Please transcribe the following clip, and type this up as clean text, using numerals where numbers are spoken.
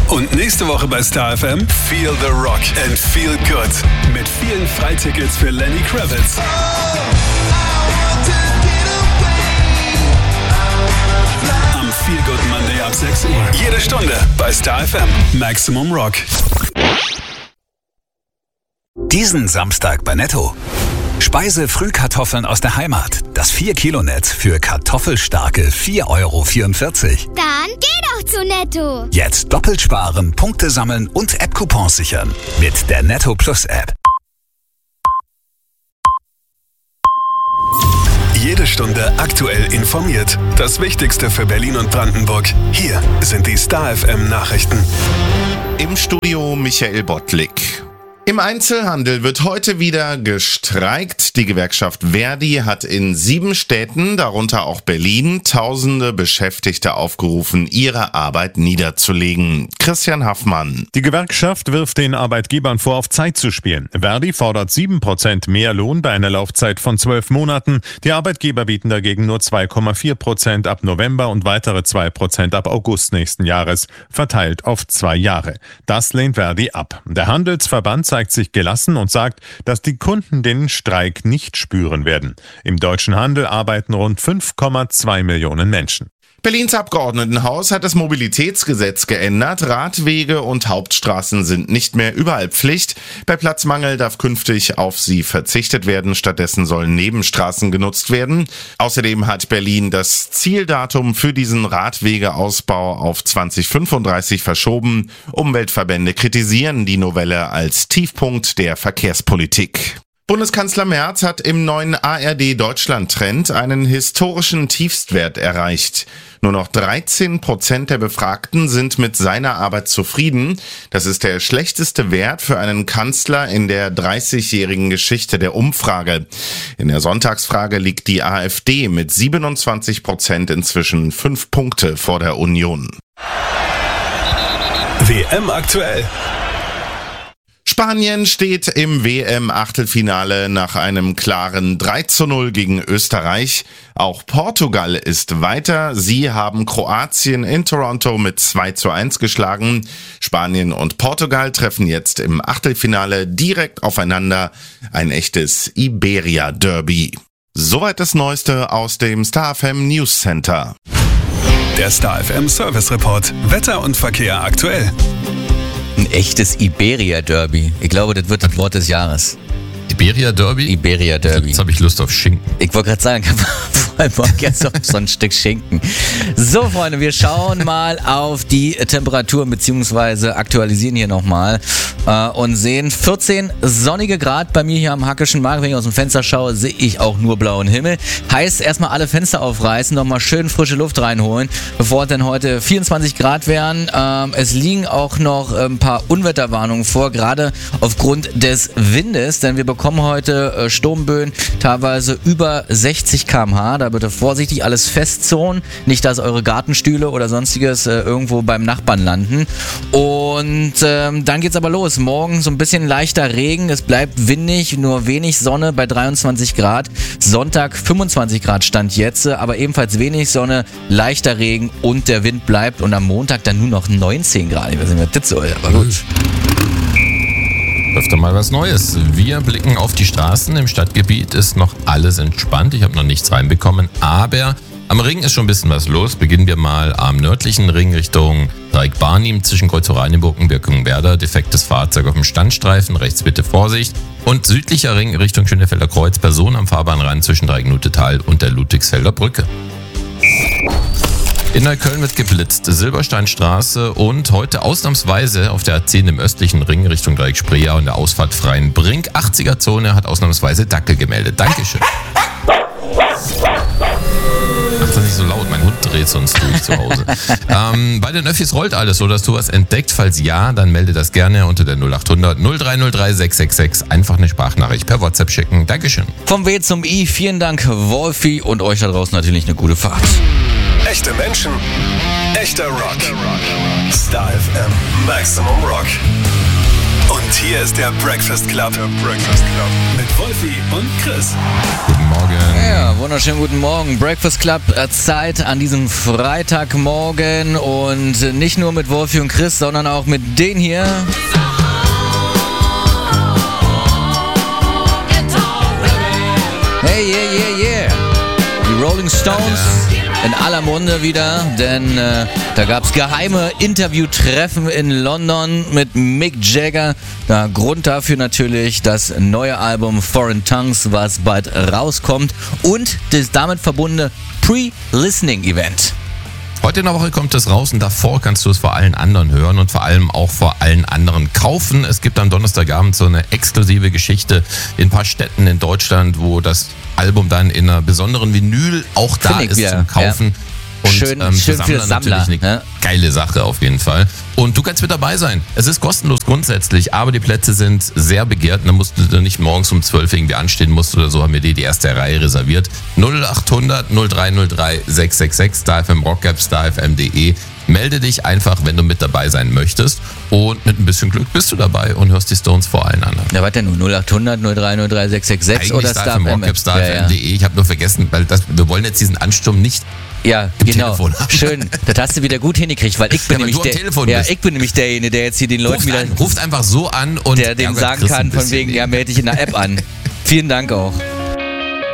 Und nächste Woche bei Star FM Feel the Rock and Feel Good. Mit vielen Freitickets für Lenny Kravitz. Am Feel Good Monday ab 6 Uhr. Jede Stunde bei Star FM. Maximum Rock. Diesen Samstag bei Netto. Speise-Frühkartoffeln aus der Heimat. Das 4-Kilo-Netz für kartoffelstarke 4,44 €. Dann geh doch zu Netto. Jetzt doppelt sparen, Punkte sammeln und App-Coupons sichern. Mit der Netto Plus App. Jede Stunde aktuell informiert. Das Wichtigste für Berlin und Brandenburg. Hier sind die Star FM Nachrichten. Im Studio Michael Bottlik. Im Einzelhandel wird heute wieder gestreikt. Die Gewerkschaft ver.di hat in 7 Städten, darunter auch Berlin, tausende Beschäftigte aufgerufen, ihre Arbeit niederzulegen. Christian Haffmann. Die Gewerkschaft wirft den Arbeitgebern vor, auf Zeit zu spielen. ver.di fordert 7% mehr Lohn bei einer Laufzeit von 12 Monaten. Die Arbeitgeber bieten dagegen nur 2,4% ab November und weitere 2% ab August nächsten Jahres, verteilt auf 2 Jahre. Das lehnt ver.di ab. Der Handelsverband zeigt sich gelassen und sagt, dass die Kunden den Streik nicht spüren werden. Im deutschen Handel arbeiten rund 5,2 Millionen Menschen. Berlins Abgeordnetenhaus hat das Mobilitätsgesetz geändert. Radwege und Hauptstraßen sind nicht mehr überall Pflicht. Bei Platzmangel darf künftig auf sie verzichtet werden. Stattdessen sollen Nebenstraßen genutzt werden. Außerdem hat Berlin das Zieldatum für diesen Radwegeausbau auf 2035 verschoben. Umweltverbände kritisieren die Novelle als Tiefpunkt der Verkehrspolitik. Bundeskanzler Merz hat im neuen ARD-Deutschland-Trend einen historischen Tiefstwert erreicht. Nur noch 13% der Befragten sind mit seiner Arbeit zufrieden. Das ist der schlechteste Wert für einen Kanzler in der 30-jährigen Geschichte der Umfrage. In der Sonntagsfrage liegt die AfD mit 27% inzwischen 5 Punkte vor der Union. WM aktuell. Spanien steht im WM-Achtelfinale nach einem klaren 3:0 gegen Österreich. Auch Portugal ist weiter. Sie haben Kroatien in Toronto mit 2:1 geschlagen. Spanien und Portugal treffen jetzt im Achtelfinale direkt aufeinander. Ein echtes Iberia-Derby. Soweit das Neueste aus dem Star FM News Center. Der Star FM Service Report. Wetter und Verkehr aktuell. Ein echtes Iberia-Derby. Ich glaube, das wird das Wort des Jahres. Iberia-Derby? Iberia-Derby. Jetzt habe ich Lust auf Schinken. Ich wollte gerade sagen, vor allem morgen jetzt auf so ein Stück Schinken. So, Freunde, wir schauen mal auf die Temperatur bzw. aktualisieren hier nochmal und sehen 14 sonnige Grad bei mir hier am Hackischen Markt. Wenn ich aus dem Fenster schaue, sehe ich auch nur blauen Himmel. Heißt, erstmal alle Fenster aufreißen, nochmal schön frische Luft reinholen, bevor es dann heute 24 Grad wären. Es liegen auch noch ein paar Unwetterwarnungen vor, gerade aufgrund des Windes, denn wir bekommen heute Sturmböen teilweise über 60 km/h. Da bitte vorsichtig alles festzone, nicht dass eure Gartenstühle oder sonstiges irgendwo beim Nachbarn landen. Und dann geht's aber los. Morgen so ein bisschen leichter Regen, es bleibt windig, nur wenig Sonne bei 23 Grad. Sonntag 25 Grad Stand jetzt, aber ebenfalls wenig Sonne, leichter Regen und der Wind bleibt. Und am Montag dann nur noch 19 Grad. Ich weiß nicht, was das soll, aber gut. Öfter mal was Neues. Wir blicken auf die Straßen. Im Stadtgebiet ist noch alles entspannt. Ich habe noch nichts reinbekommen, aber am Ring ist schon ein bisschen was los. Beginnen wir mal am nördlichen Ring Richtung Dreieck-Barnim zwischen Kreuz-Oranienburg und Birkenwerder. Defektes Fahrzeug auf dem Standstreifen, rechts bitte Vorsicht. Und südlicher Ring Richtung Schönefelder Kreuz, Person am Fahrbahnrand zwischen Dreieck-Nutetal und der Ludwigsfelder Brücke. In Neukölln wird geblitzt, Silbersteinstraße und heute ausnahmsweise auf der A10 im östlichen Ring Richtung Dreieck Spreeau und der Ausfahrt Freienbrink. 80er-Zone hat ausnahmsweise Dackel gemeldet. Dankeschön. Macht das nicht so laut, mein Hund dreht sonst durch zu Hause. Bei den Öffis rollt alles, so dass du was entdeckt. Falls ja, dann melde das gerne unter der 0800 0303 666. Einfach eine Sprachnachricht per WhatsApp schicken. Dankeschön. Vom W zum I, vielen Dank Wolfi und euch da draußen natürlich eine gute Fahrt. Echte Menschen, echter Rock. Star FM Maximum Rock. Und hier ist der Breakfast Club. Mit Wolfi und Chris. Guten Morgen. Ja, wunderschönen guten Morgen. Breakfast Club Zeit an diesem Freitagmorgen und nicht nur mit Wolfi und Chris, sondern auch mit denen hier. Hey, yeah. Die Rolling Stones in aller Munde wieder, denn da gab es geheime Interviewtreffen in London mit Mick Jagger. Grund dafür natürlich das neue Album Foreign Tongues, was bald rauskommt, und das damit verbundene Pre-Listening-Event. Heute in der Woche kommt es raus und davor kannst du es vor allen anderen hören und vor allem auch vor allen anderen kaufen. Es gibt am Donnerstagabend so eine exklusive Geschichte in ein paar Städten in Deutschland, wo das Album dann in einer besonderen Vinyl auch da ist zum Kaufen. Ja. Und schön für Sammler. Natürlich eine geile Sache auf jeden Fall. Und du kannst mit dabei sein. Es ist kostenlos grundsätzlich, aber die Plätze sind sehr begehrt. Da musst du nicht morgens um 12 irgendwie anstehen musst oder so, haben wir dir die erste Reihe reserviert. 0800 0303 666, StarFM Rockcap, starfm.de. Melde dich einfach, wenn du mit dabei sein möchtest. Und mit ein bisschen Glück bist du dabei und hörst die Stones vor allen anderen. Ja, warte nur, 0800 0303 666 oder StarFM Rockcap, starfm.de. Ja. Ich habe nur vergessen, weil wir wollen jetzt diesen Ansturm nicht. Ja, genau. Schön. Das hast du wieder gut hingekriegt, weil ich bin nämlich derjenige, der jetzt hier den Leuten ruft einfach so an und der dem sagen kann, von wegen, ja, melde dich in der App an. Vielen Dank auch.